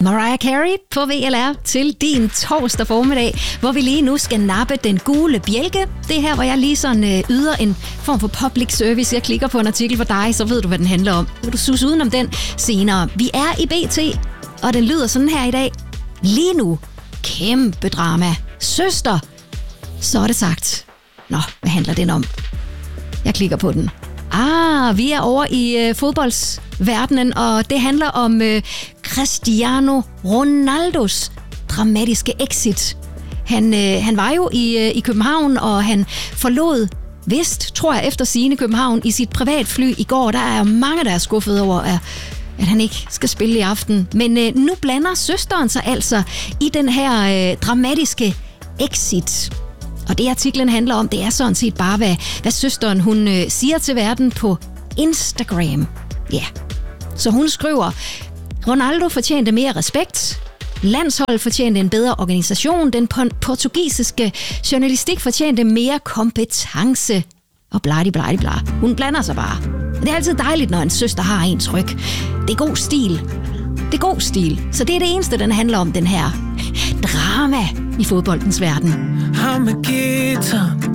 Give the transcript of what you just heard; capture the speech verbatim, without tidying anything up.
Mariah Carey på V L R til din torsdag formiddag, hvor vi lige nu skal nappe den gule bjælke. Det er her, hvor jeg lige sådan øh, yder en form for public service. Jeg klikker på en artikel for dig, så ved du, hvad den handler om. Vil du susse udenom den senere. Vi er i B T, og den lyder sådan her i dag. Lige nu, kæmpe drama. Søster, så er det sagt. Nå, hvad handler den om? Jeg klikker på den. Ah, vi er over i øh, fodboldsverdenen, og det handler om øh, Cristiano Ronaldos dramatiske exit. Han, øh, han var jo i, øh, i København, og han forlod vist, tror jeg, efter sigende København i sit privatfly i går. Der er mange, der er skuffet over, at, at han ikke skal spille i aften. Men øh, nu blander søsteren sig altså i den her øh, dramatiske exit. Og det artiklen handler om, det er sådan set bare, hvad, hvad søsteren hun øh, siger til verden på Instagram. Ja, yeah. Så hun skriver, Ronaldo fortjente mere respekt, landsholdet fortjente en bedre organisation, den portugisiske journalistik fortjente mere kompetence. Og bladi bladi bla. Hun blander sig bare. Det er altid dejligt, når en søster har ens ryg. Det er god stil. Det er god stil. Så det er det eneste, den handler om, den her drama i fodboldens verden. I'm a guitar.